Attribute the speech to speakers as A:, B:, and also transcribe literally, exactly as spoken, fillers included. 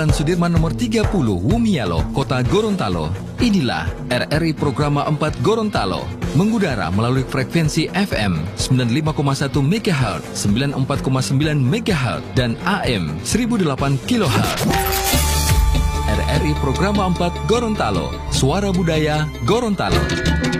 A: Sudirman nomor tiga puluh Wumialo, Kota Gorontalo. Inilah R R I Programa empat Gorontalo, mengudara melalui frekuensi F M sembilan puluh lima koma satu megahertz, sembilan puluh empat koma sembilan megahertz, dan A M seribu delapan kilohertz. R R I Programa empat Gorontalo, Suara Budaya Gorontalo.